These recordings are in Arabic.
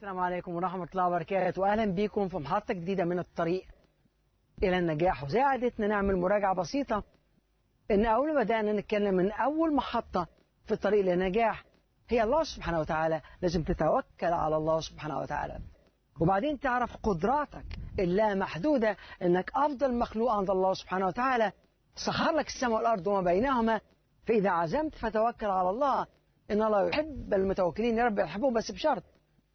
السلام عليكم ورحمة الله وبركاته، وأهلا بكم في محطة جديدة من الطريق إلى النجاح. وزي عادتنا نعمل مراجعة بسيطة إن أول ما بدأنا نتكلم من أول محطة في الطريق للنجاح هي الله سبحانه وتعالى. لازم تتوكل على الله سبحانه وتعالى، وبعدين تعرف قدراتك اللامحدودة إنك أفضل مخلوق عند الله سبحانه وتعالى. سخر لك السماء والأرض وما بينهما، فإذا عزمت فتوكل على الله. إن الله يحب المتوكلين، يا رب يحبه، بس بشرط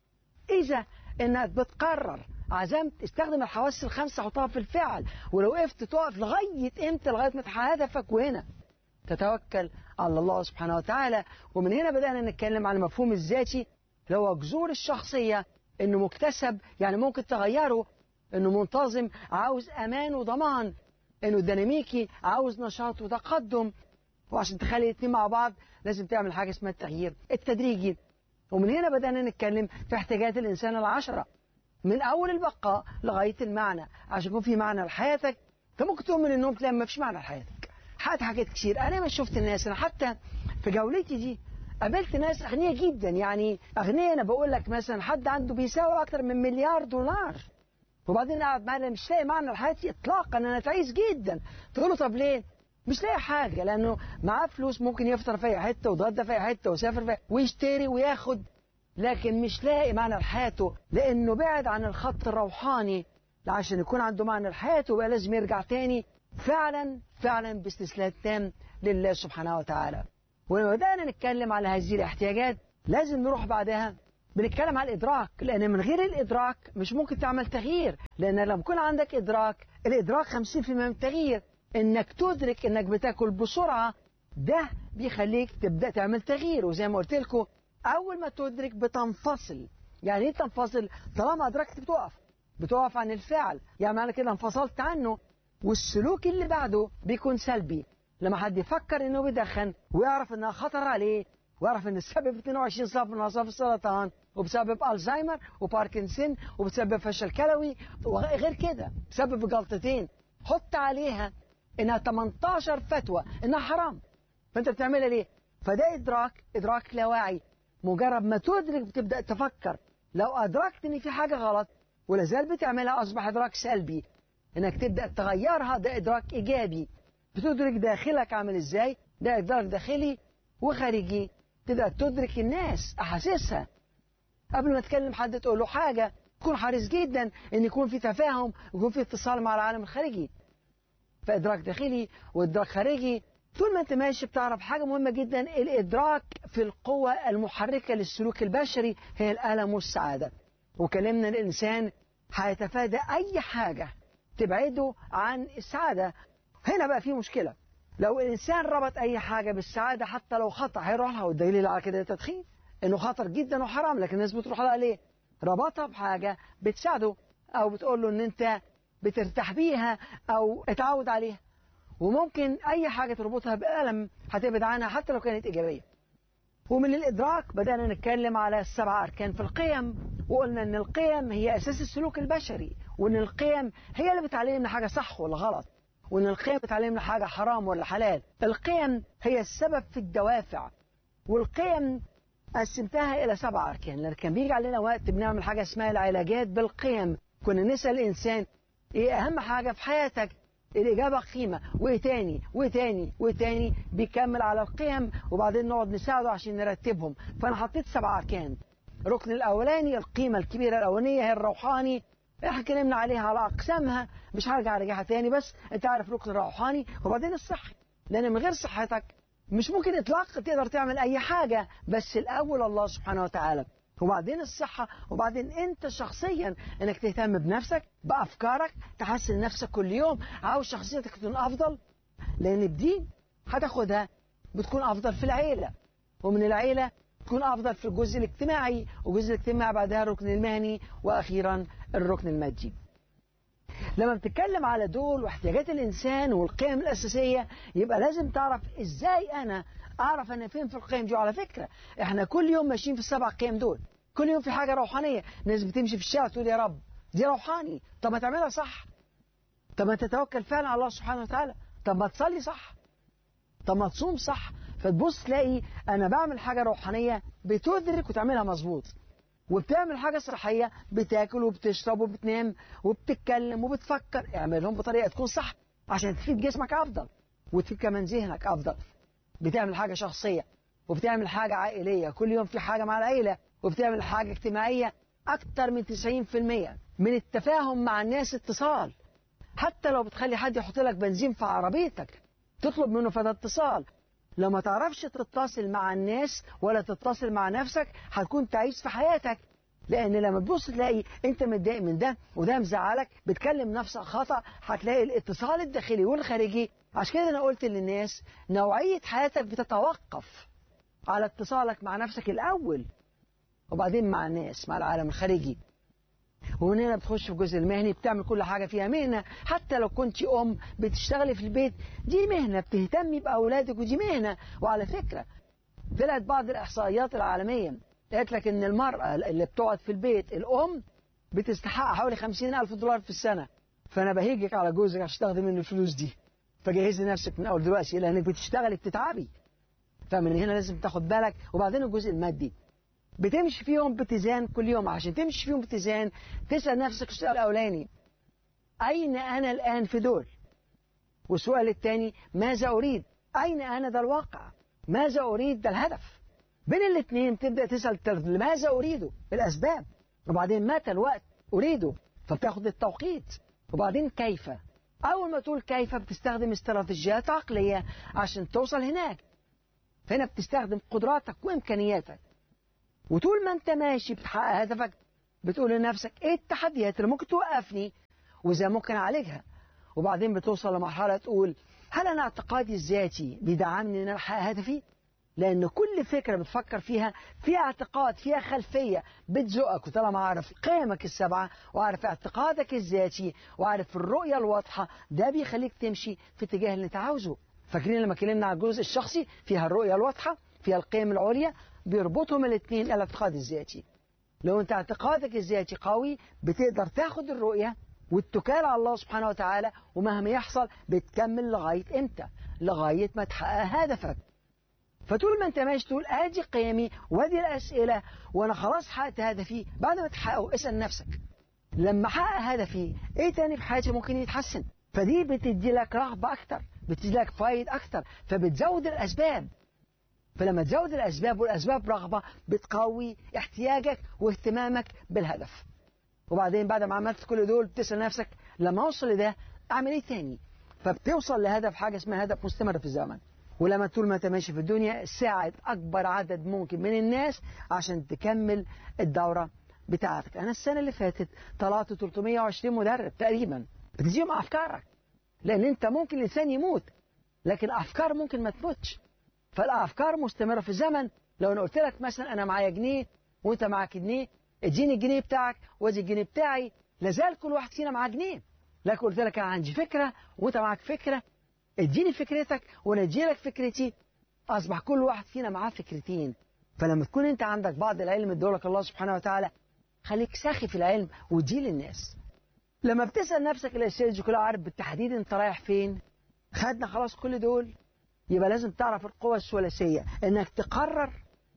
إذا إنك بتقرر عزمت استخدم الحواس الخمسة، حطها في الفعل. ولو وقفت تقف لغاية إمتى؟ لغاية ما تحقق هدفك، وهنا تتوكل على الله سبحانه وتعالى. ومن هنا بدأنا نتكلم عن المفهوم الذاتي اللي هو جذور الشخصية، إنه مكتسب يعني ممكن تغيره، إنه منتظم عاوز أمان وضمان، إنه ديناميكي عاوز نشاط وتقدم. وعشان تخلي الاثنين مع بعض لازم تعمل حاجة اسمها التغيير التدريجي. ومن هنا بدأنا نتكلم في احتياجات الإنسان العشرة، من أول البقاء لغاية المعنى. عشان يكون في معنى لحياتك، أنت ممكن تقوم من النوم تلاقي ما فيش معنى لحياتك. حققت حاجات كتير. أنا ما شفت الناس، أنا حتى في جولتي دي قابلت ناس أغنياء جدا، يعني أغنياء. أنا بقول لك مثلا حد عنده بيساوي أكتر من $1,000,000، وبعدين قاعد معانا مش لاقي معنى لحياتي إطلاقا، أنا تعيس جدا. تقول له طب ليه؟ مش لاقي حاجة، لأنه معاه فلوس ممكن يفطر في أي حتة ويتغدى في أي حتة ويسافر في ويشتري وياخد، لكن مش لاقي معنى لحياته، لأنه بعد عن الخط الروحاني. عشان يكون عنده معنى لحياته بقى لازم يرجع تاني فعلا باستسلام تام لله سبحانه وتعالى. ولما بدأنا نتكلم على هذه الاحتياجات لازم نروح بعدها بنتكلم على الإدراك، لأن من غير الإدراك مش ممكن تعمل تغيير. لأن لما يكون عندك الإدراك 50% من التغيير. إنك تدرك إنك بتاكل بسرعة، ده بيخليك تبدأ تعمل تغيير. وزي ما قلت لكم أول ما تدرك بتنفصل. يعني إيه تنفصل؟ طالما أدركت بتقف عن الفعل، يعني معنى كده انفصلت عنه، والسلوك اللي بعده بيكون سلبي. لما حد يفكر إنه بيدخن ويعرف إنها خطر عليه، ويعرف إن السبب 22 صنف من أصناف السرطان، وبسبب ألزهايمر وباركنسون، وبسبب فشل كلوي، وغير كده بسبب جلطتين حط عليها إنها 18 فتوى إنها حرام، فأنت بتعملها ليه؟ فده إدراك لا واعي. مجرد ما تدرك بتبدأ تفكر. لو أدركت إن في حاجة غلط ولازال بتعملها أصبح إدراك سلبي. إنك تبدأ تغيرها ده إدراك إيجابي. بتدرك داخلك عامل إزاي، ده إدراك داخلي وخارجي. تبدأ تدرك الناس أحاسيسها. قبل ما تكلم حد تقول له حاجة تكون حريص جدا إن يكون في تفاهم ويكون في اتصال مع العالم الخارجي. فإدراك داخلي وإدراك خارجي. طول ما أنت ماشي بتعرف حاجة مهمة جدا، الإدراك في القوة المحركة للسلوك البشري هي الألم والسعادة. وكلمنا الإنسان هيتفادى أي حاجة تبعده عن السعادة. هنا بقى في مشكلة. لو الإنسان ربط أي حاجة بالسعادة حتى لو خطأ هيروح لها، والدليل على كده التدخين، إنه خطر جدا وحرام، لكن الناس بتروح لها ليه؟ ربطها بحاجة بتساعده، أو بتقول له إن أنت بترتاح بيها أو اتعود عليها. وممكن أي حاجة تربطها بألم هتبعد عنها حتى لو كانت إيجابية. ومن الإدراك بدأنا نتكلم على 7 أركان في القيم، وقلنا إن القيم هي أساس السلوك البشري، وإن القيم هي اللي بتعلمنا حاجة صح ولا غلط، وإن القيم بتعلمنا حاجة حرام ولا حلال. القيم هي السبب في الدوافع. والقيم قسمتها إلى 7 أركان، لأن كان بيجي علينا وقت بنعمل حاجة اسمها العلاجات بالقيم. كنا نسأل الإنسان إيه أهم حاجة في حياتك؟ الإجابة قيمة، وإيه تاني وإيه تاني وإيه تاني، بيكمل على القيم، وبعدين نقعد نساعده عشان نرتبهم. فأنا حطيت 7 أركان. الركن الأولاني القيمة الكبيرة الأولانية هي الروحاني، احنا اتكلمنا عليها على أقسامها، مش هرجع أراجعها تاني، بس أنت عارف الركن الروحاني. وبعدين الصحي، لأن من غير صحتك مش ممكن إطلاق تقدر تعمل أي حاجة. بس الأول الله سبحانه وتعالى، وبعدين الصحة، وبعدين أنت شخصيا إنك تهتم بنفسك بأفكارك، تحسن نفسك كل يوم، عاوز شخصيتك تكون أفضل، لأن بدي هتاخدها بتكون أفضل في العيلة، ومن العيلة تكون أفضل في الجزء الاجتماعي، والجزء الاجتماعي بعدها الركن المهني، وأخيرا الركن المادي. لما بتتكلم على دول واحتياجات الإنسان والقيم الأساسية، يبقى لازم تعرف إزاي أنا أعرف أنا فين في القيم دي. وعلى فكرة إحنا كل يوم ماشيين في ال7 قيم دول، كل يوم في حاجة روحانية. ناس بتمشي في الشارع تقول يا رب دي روحاني، طب ما تعملها صح، طب ما تتوكل فعلا على الله سبحانه وتعالى، طب ما تصلي صح، طب ما تصوم صح. فتبص تلاقي أنا بعمل حاجة روحانية بتدرك وتعملها مظبوط. وبتعمل حاجة صحية، بتاكل وبتشرب وبتنام وبتتكلم وبتفكر، اعملهم بطريقة تكون صح عشان تفيد جسمك أفضل وتفيد كمان ذهنك أفضل. بتعمل حاجة شخصية وبتعمل حاجة عائلية، كل يوم في حاجة مع العيلة، وبتعمل حاجة اجتماعية. أكتر من 90% من التفاهم مع الناس اتصال. حتى لو بتخلي حد يحط لك بنزين في عربيتك تطلب منه فده اتصال. لو ما تعرفش تتصل مع الناس ولا تتصل مع نفسك هتكون تعيش في حياتك، لأن لما تبص تلاقي أنت متضايق من ده وده مزعلك، بتكلم نفسك خطأ، هتلاقي الاتصال الداخلي والخارجي. عشان كده أنا قلت للناس نوعية حياتك بتتوقف على اتصالك مع نفسك الأول وبعدين مع الناس، مع العالم الخارجي. ومن هنا بتخش في الجزء المهني، بتعمل كل حاجة فيها مهنة. حتى لو كنت بتشتغلي في البيت، دي مهنة، بتهتمي بأولادك ودي مهنة. وعلى فكرة طلعت بعض الإحصائيات العالمية قالت لك إن المرأة اللي بتقعد في البيت الأم بتستحق حوالي $50,000 في السنة. فأنا بهيجك على جوزك عشان تاخدي منه الفلوس دي، فجهزي نفسك من أول دلوقتي لأنك بتشتغلي بتتعبي. فمن هنا لازم تاخد بالك. وبعدين الجزء المادي بتمشي فيهم باتزان كل يوم. عشان تمشي فيهم باتزان تسأل نفسك السؤال الأولاني: أين أنا الآن في دول؟ والسؤال الثاني: ماذا أريد؟ أين أنا؟ ده الواقع. ماذا أريد؟ ده الهدف. بين الاثنين تبدأ تسأل لماذا أريده؟ الأسباب. وبعدين متى الوقت أريده؟ فبتاخد التوقيت. وبعدين كيف؟ أول ما تقول كيف بتستخدم استراتيجيات عقلية عشان توصل هناك. فهنا بتستخدم قدراتك وإمكانياتك. وطول ما أنت ماشي بتحقق هدفك بتقول لنفسك إيه التحديات اللي ممكن توقفني وإزاي ممكن أعالجها. وبعدين بتوصل لمرحلة تقول: هل أنا اعتقادي الذاتي بيدعمني إن أنا أحقق هدفي؟ لأن كل فكرة بتفكر فيها فيها اعتقاد، فيها خلفية بتزقك. وطالما عارف قيمك السبعة وعارف اعتقادك الذاتي وعارف الرؤية الواضحة، ده بيخليك تمشي في اتجاه اللي أنت عاوزه. فاكرين لما اتكلمنا على الجزء الشخصي فيها الرؤية الواضحة، فيها القيم العليا، بيربطهم الاثنين الاعتقاد الذاتي. لو أنت اعتقادك الذاتي قوي بتقدر تاخد الرؤية والتكال على الله سبحانه وتعالى، ومهما يحصل بتكمل لغاية إمتى؟ لغاية ما تحقق هدفك. فطول ما انت ماشي تقول ادي قيمي وادي الاسئله وانا خلاص حققت هدفي، بعد ما تحققه اسال نفسك: لما احقق هدفي ايه تاني في حياتي ممكن يتحسن؟ فدي بتدي لك رغبه اكتر، بتدي لك فايد اكتر، فبتزود الاسباب. فلما تزود الاسباب والاسباب رغبه بتقوي احتياجك واهتمامك بالهدف. وبعدين بعد ما عملت كل دول بتسال نفسك: لما اوصل لده اعمل ايه تاني؟ فبتوصل لهدف، حاجه اسمها هدف مستمر في الزمن. ولما طول ما انت ماشي في الدنيا ساعد أكبر عدد ممكن من الناس عشان تكمل الدورة بتاعتك. أنا السنة اللي فاتت طلعت 320 مدرب تقريبا، بتديهم أفكارك. لأن أنت ممكن الإنسان يموت لكن الأفكار ممكن ما تموتش. فالأفكار مستمرة في الزمن. لو أنا قلت لك مثلا أنا معايا جنيه وأنت معاك جنيه، اديني الجنيه بتاعك وادي الجنيه بتاعي، لازال كل واحد فينا معاه جنيه. لكن قلت لك أنا عندي فكرة وأنت معاك فكرة، اديني فكرتك وانا اديلك فكرتي، اصبح كل واحد فينا معاه فكرتين. فلما تكون انت عندك بعض العلم ادولك الله سبحانه وتعالى، خليك ساخي في العلم ودي للناس. لما بتسال نفسك الاسئله دي كلها عارف بالتحديد انت رايح فين. خدنا خلاص كل دول، يبقى لازم تعرف القوة الثلاثية، انك تقرر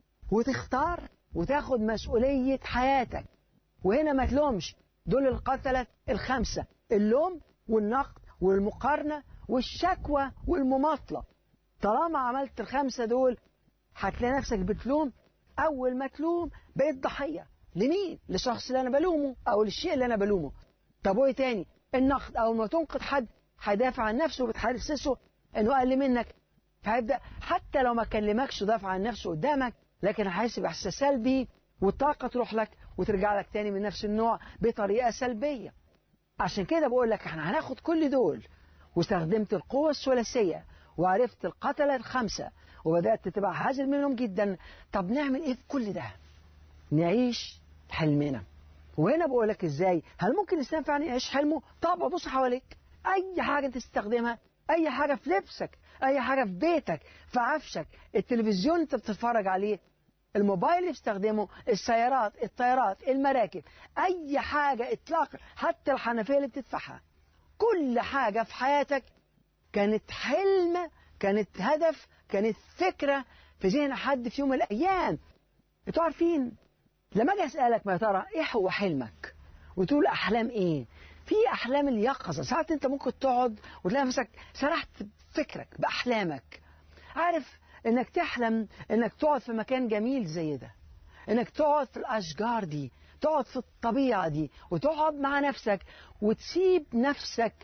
وتختار وتاخد مسؤولية حياتك. وهنا ما تلومش، دول القتلة الخمسة: اللوم والنقد والمقارنة والشكوى والمماطلة. طالما عملت الخمسة دول هتلاقي نفسك بتلوم. أول ما تلوم بقيت ضحية. لمين؟ للشخص اللي أنا بلومه أو للشيء اللي أنا بلومه. طب وإيه تاني؟ النقد. أول ما تنقد حد هيدافع عن نفسه وبتحسسه إنه أقل منك، فهيبدأ حتى لو ما كلمكش دافع عن نفسه قدامك، لكن هيحس بإحساس سلبي والطاقة تروح لك وترجع لك تاني من نفس النوع بطريقة سلبية. عشان كده بقول لك احنا هناخد كل دول، واستخدمت القوة الثلاثية وعرفت القتلة الخمسة وبدأت تبقى حذر منهم جدا. طب نعمل ايه في كل ده؟ نعيش حلمنا. وهنا بقول لك ازاي. هل ممكن الانسان فعلا يعيش حلمه؟ طب بص حواليك، اي حاجة انت تستخدمها، اي حاجة في لبسك، اي حاجة في بيتك، في عفشك، التلفزيون انت بتتفرج عليه، الموبايل اللي بتستخدمه، السيارات، الطيارات، المراكب، اي حاجة اطلاقا، حتى الحنفية اللي بتدفعها، كل حاجة في حياتك كانت حلم، كانت هدف، كانت فكرة في ذهن حد في يوم من الأيام. انتوا عارفين لما اجي اسالك ما يا ترى ايه هو حلمك وتقول احلام ايه؟ في احلام اليقظه، ساعات انت ممكن تقعد وتلاقي نفسك سرحت بفكرك باحلامك. عارف انك تحلم انك تقعد في مكان جميل زي ده، انك تقعد في الاشجار دي، تقعد في الطبيعه دي وتقعد مع نفسك وتسيب نفسك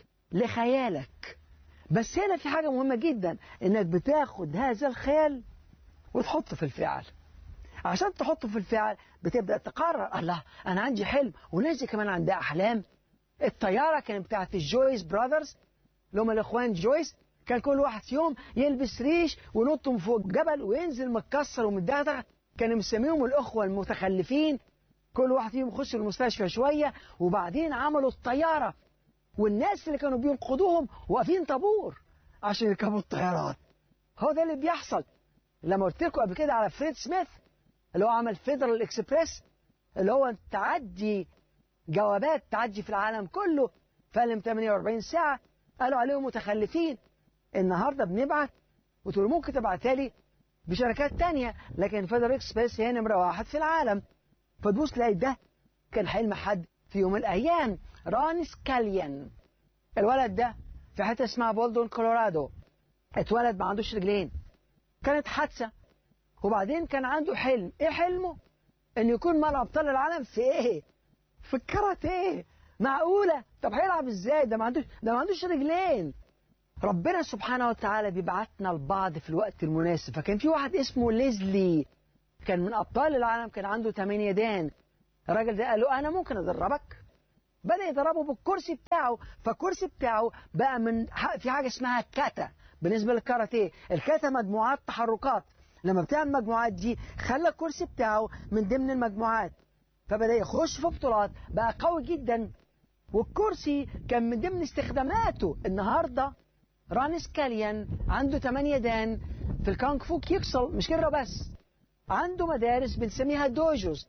لخيالك. بس هنا في حاجه مهمه جدا، انك بتاخد هذا الخيال وتحطه في الفعل. عشان تحطه في الفعل بتبدأ تقرر، الله أنا عندي حلم، وناس كمان عندها أحلام. الطيارة كانت بتاعت الجويس براذرز اللي هم الإخوان جويس، كان كل واحد فيهم يلبس ريش وينط من فوق الجبل وينزل متكسر ومتدغدغ. كانوا مسميهم الأخوة المتخلفين. كل واحد فيهم يخش المستشفى شوية، وبعدين عملوا الطيارة، والناس اللي كانوا بينقذوهم واقفين طابور عشان يركبوا الطيارات. هو ده اللي بيحصل. لما قلت لكم قبل كده على فريد سميث اللي هو عمل فيدرال اكسبريس، اللي هو تعدي جوابات تعدي في العالم كله في أقل من 48 ساعة، قالوا عليهم متخلفين. النهارده بنبعت وتقول ممكن تبعتها لي بشركات تانية، لكن فيدرال اكسبريس هي نمرة 1 في العالم. فتبص تلاقي ده كان حلم حد في يوم من الأيام. ران سكاليان الولد ده في حتة اسمها بولدون كولورادو، اتولد ما عندوش رجلين، كانت حادثة، وبعدين كان عنده حلم. ايه حلمه؟ ان يكون مع ابطال العالم في ايه؟ في الكاراتيه. معقولة؟ طب هيلعب ازاي؟ ده ما عندوش رجلين. ربنا سبحانه وتعالى بيبعتنا لبعض في الوقت المناسب. فكان في واحد اسمه ليزلي كان من ابطال العالم، كان عنده 8 يدين. الراجل ده قال له انا ممكن ادربك. بدأ يدربه بالكرسي بتاعه، فالكرسي بتاعه بقى من في حاجة اسمها كاتا. بالنسبة للكاراتيه الكاتا مجموعات تحركات، لما بتعمل المجموعات دي خلى الكرسي بتاعه من ضمن المجموعات، فبدأ يخش في بطولات، بقى قوي جدا. والكرسي كان من ضمن استخداماته. النهارده ران سكاليان عنده 8 يدان في الكونغ فو كيكسل. مش كده بس، عنده مدارس بنسميها دوجوز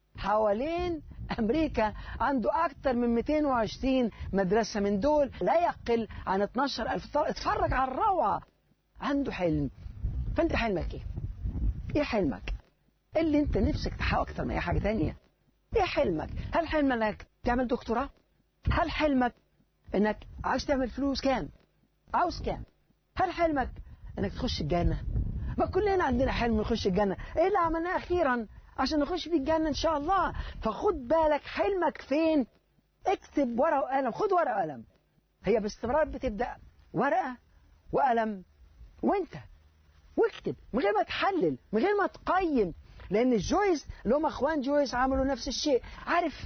حوالين أمريكا، عنده أكثر من 220 مدرسة من دول، لا يقل عن 12,000 طالب. اتفرج على الروعة. عنده حلم. فأنت حلمك إيه؟ إيه حلمك؟ اللي أنت نفسك تحقق أكثر من أي حاجة تانية. إيه حلمك؟ هل حلمك إنك تعمل دكتوراه؟ هل حلمك إنك عاوز تعمل فلوس كام؟ عاوز كام؟ هل حلمك إنك تخش الجنة؟ ما كلنا عندنا حلم نخش الجنة. إيه اللي عملناه أخيرا عشان نخش في الجنة إن شاء الله؟ فخد بالك حلمك فين. اكتب ورقة وقلم. خد ورقة وقلم. هي باستمرار بتبدأ ورقة وقلم وانت واكتب من غير ما تحلل، من غير ما تقيم. لأن الجويس اللي هم اخوان جويس عملوا نفس الشيء. عارف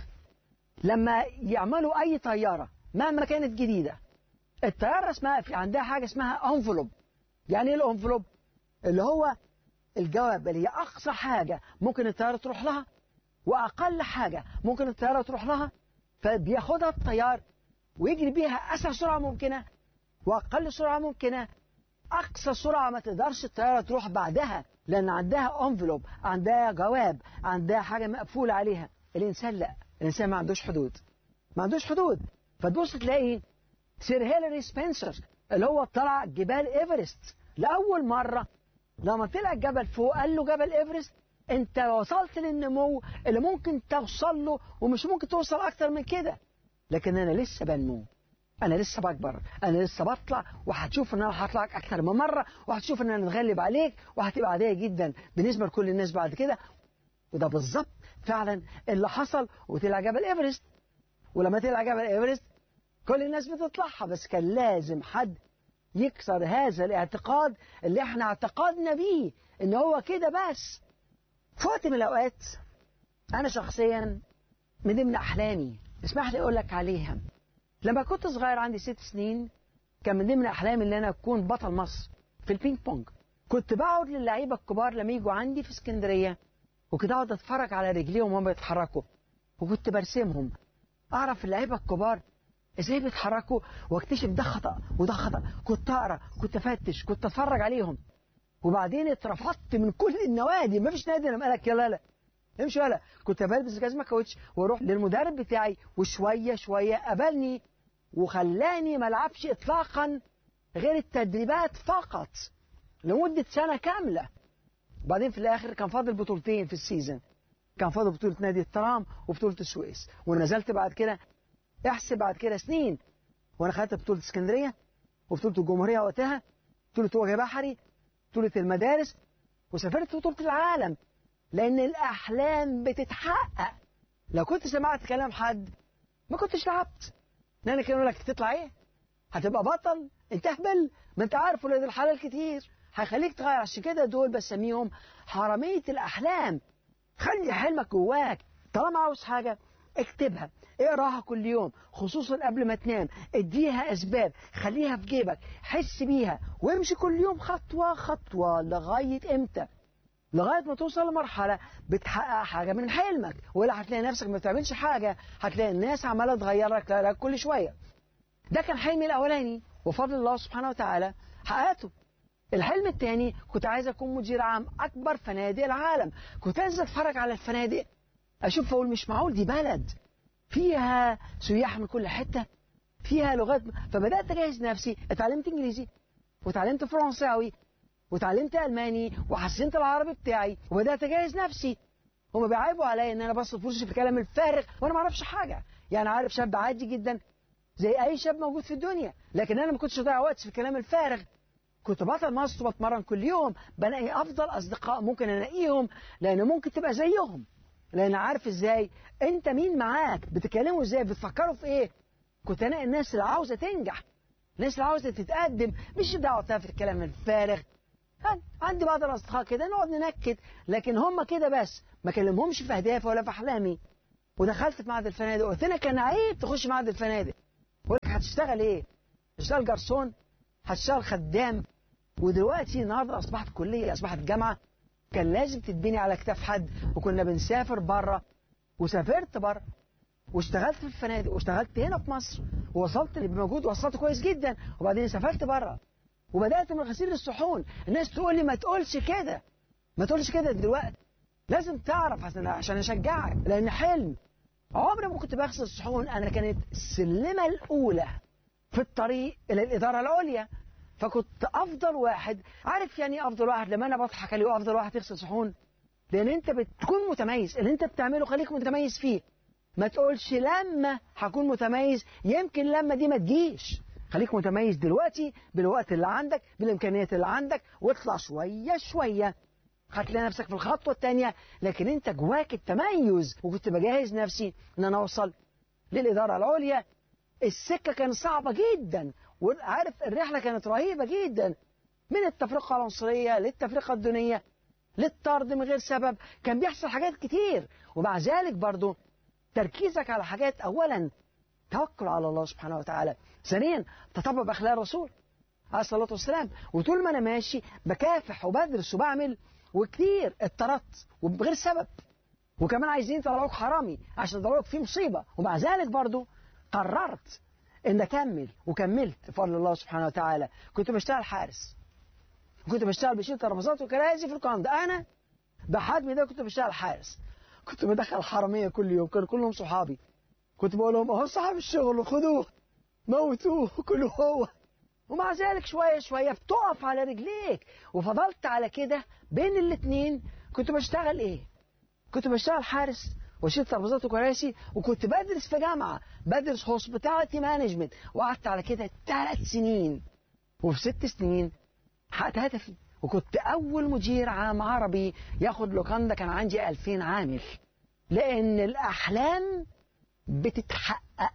لما يعملوا أي طيارة مهما كانت جديدة، الطيارة اسمها في عندها حاجة اسمها انفلوب. يعني ايه الانفلوب؟ اللي هو الجواب اللي هي أقصى حاجة ممكن الطيارة تروح لها وأقل حاجة ممكن الطيارة تروح لها، فبياخدها الطيار ويجري بيها أسرع سرعة ممكنة وأقل سرعة ممكنة. أقصى سرعة ما تقدرش الطيارة تروح بعدها، لأن عندها انفلوب، عندها جواب، عندها حاجة مقفولة عليها. الإنسان لا، الإنسان ما عندوش حدود، ما عندوش حدود. فتبص تلاقي سير هيلاري سبنسر اللي هو طلع جبال إيفرست لأول مرة. لما طلع الجبل فوق قال له جبل إيفرست انت وصلت للنمو اللي ممكن توصل له، ومش ممكن توصل اكتر من كده. لكن انا لسه بنمو، انا لسه بكبر، انا لسه بطلع، وهتشوف ان انا هطلعك اكتر من مره، وهتشوف ان انا اتغلب عليك، وهتبقى عاديه جدا بالنسبه لكل الناس بعد كده. وده بالظبط فعلا اللي حصل. وطلع جبل إيفرست. ولما طلع جبل إيفرست كل الناس بتطلعها، بس كان لازم حد يكسر هذا الاعتقاد اللي احنا اعتقدنا بيه ان هو كده بس. في وقت من الأوقات أنا شخصيا من ضمن أحلامي، اسمح لي أقول لك عليها، لما كنت صغير عندي 6 سنين كان من ضمن أحلامي إن أنا أكون بطل مصر في البينج بونج. كنت بقعد للعيبة الكبار لما يجوا عندي في اسكندرية، وكنت أقعد أتفرج على رجليهم وهم بيتحركوا، وكنت برسمهم، أعرف اللعيبة الكبار إزاي بيتحركوا، واكتشف ده خطأ وده خطأ. كنت أقرأ، كنت أفتش، كنت أتفرج عليهم. وبعدين اترفضت من كل النوادي، ما فيش نادي لما قالك يلا لا امشي ولا. كنت بلبس جزمه كاوتش واروح للمدرب بتاعي، وشويه شويه قبلني وخلاني ما العبش اطلاقا غير التدريبات فقط لمده سنه كامله. وبعدين في الاخر كان فاضل بطولتين في السيزون، كان فاضل بطولة نادي الترام وبطولة السويس، ونزلت بعد كده احسب بعد كده سنين وانا خدت بطولة اسكندرية وبطولة الجمهورية وقتها، بطولة وجه بحري، بطولة المدارس، وسافرت بطولة العالم، لأن الأحلام بتتحقق. لو كنت سمعت كلام حد ما كنتش لعبت، لأن كانوا لك تطلع إيه؟ هتبقى بطل؟ أنت أهبل؟ ما أنت عارف ولاد الحلال كتير هيخليك تغير. عشان كده دول بسميهم حرامية الأحلام. خلي حلمك جواك، طالما عاوز حاجة اكتبها، اقراها كل يوم، خصوصا قبل ما تنام، اديها اسباب، خليها في جيبك، حس بيها، وامشي كل يوم خطوة خطوة. لغاية امتى؟ لغاية ما توصل لمرحلة بتحقق حاجة من حلمك، ولا هتلاقي نفسك ما بتعملش حاجة، هتلاقي الناس عمالة تغير لك كل شوية. ده كان حلمي الأولاني، وفضل الله سبحانه وتعالى حققته. الحلم الثاني كنت عايز أكون مدير عام أكبر فنادق العالم. كنت أنزل أتفرج على الفنادق، أشوف أقول مش معقول دي بلد فيها سياح من كل حتة، فيها لغات. فبدأت أجهز نفسي، اتعلمت إنجليزي وتعلمت فرنساوي وتعلمت ألماني وحسنت العربي بتاعي، وبدأت أجهز نفسي. هما بيعيبوا عليا إن أنا بصرف فلوسي في الكلام الفارغ وأنا ما أعرفش حاجة. يعني عارف شاب عادي جدا زي أي شاب موجود في الدنيا، لكن أنا ما كنتش أضيع وقت في الكلام الفارغ. كنت بطل مصر وبتمرن كل يوم، بلاقي أفضل أصدقاء ممكن ألاقيهم، لأن ممكن تبقى زيهم، لأن عارف إزاي أنت مين معاك، بتكلموا إزاي، بتفكروا في إيه. كنت ألاقي الناس اللي عاوزة تنجح، الناس اللي عاوزة تتقدم، مش دعوة في الكلام الفارغ. عندي بعض الأصدقاء كده نقعد ننكد، لكن هم كده بس، ما كلمهمش في أهدافي ولا في أحلامي. ودخلت في معهد الفنادق، قلت لك كان عيب تخش معهد الفنادق. بقول لك هتشتغل إيه؟ هتشتغل جرسون؟ هتشتغل خدام؟ ودلوقتي النهارده أصبحت كلية، أصبحت جامعة. كان لازم تتبني على كتاف حد، وكنا بنسافر بره، وسافرت بره واشتغلت في الفنادق، واشتغلت هنا في مصر، ووصلت اللي موجود، وصلت كويس جدا. وبعدين سافرت بره وبدأت من غسيل الصحون. الناس تقول لي ما تقولش كده، ما تقولش كده دلوقتي، لازم تعرف عشان أشجعك، لأن حلم. عمري ما كنت بغسل الصحون، أنا كانت السلمة الأولى في الطريق إلى الإدارة العليا. فكنت أفضل واحد. عارف يعني أفضل واحد؟ لما أنا بضحك عليه أفضل واحد يغسل صحون، لأن أنت بتكون متميز، اللي أنت بتعمله خليك متميز فيه. ما تقولش لما هكون متميز، يمكن لما دي ما تجيش. خليك متميز دلوقتي بالوقت اللي عندك، بالإمكانيات اللي عندك، واطلع شوية شوية هتلاقي نفسك في الخطوة الثانية. لكن أنت جواك التميز. وكنت بجهز نفسي إن أنا أوصل للإدارة العليا. السكة كانت صعبة جدا، وعارف الرحلة كانت رهيبة جدا، من التفرقة العنصرية للتفرقة الدينية للطرد من غير سبب. كان بيحصل حاجات كتير، ومع ذلك برضو تركيزك على حاجات. أولا توكل على الله سبحانه وتعالى، ثانيا تطبق بأخلاق الرسول عليه الصلاة والسلام. وطول ما أنا ماشي بكافح وبدرس وبعمل، وكتير اتطردت وبغير سبب، وكمان عايزين يطلعوك حرامي عشان يطلعوك في مصيبة، ومع ذلك برضو قررت ان اكمل، وكملت بفضل الله سبحانه وتعالى. كنت بشتغل حارس، كنت بشتغل بشيل ترابيزات وكراسي في القناة. انا بحجمي ده كنت بشتغل حارس. كنت بدخل حرامية كل يوم، كانوا كلهم صحابي. كنت بقول لهم اهو صاحب الشغل، خدوه موتوه كله هو. ومع ذلك شوية شوية بتقف على رجليك. وفضلت على كده بين الاتنين. كنت بشتغل ايه؟ كنت بشتغل حارس وشيل ترابيزات وكراسي، وكنت بدرس في جامعة، بدرس هوسبيتاليتي مانجمنت، وقعدت على كده 3 سنين. وفي 6 سنين حققت هدفي، وكنت أول مدير عام عربي ياخد لوكاندا. كان عندي 2000 عامل. لأن الأحلام بتتحقق.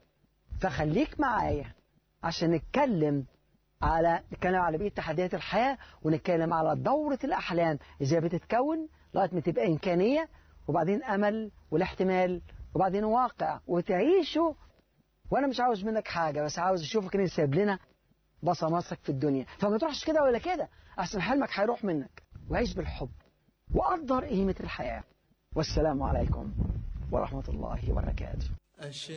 فخليك معايا عشان نتكلم على بقية تحديات الحياة، ونتكلم على دورة الأحلام إزاي بتتكون لغاية ما تبقى إمكانية، وبعدين أمل والاحتمال، وبعدين واقع وتعيشه. وأنا مش عاوز منك حاجة، بس عاوز أشوفك إن سايب لنا بصماتك في الدنيا. فما تروحش كده ولا كده، أحسن حلمك هيروح منك. وعيش بالحب وقدر قيمة الحياة. والسلام عليكم ورحمة الله وبركاته.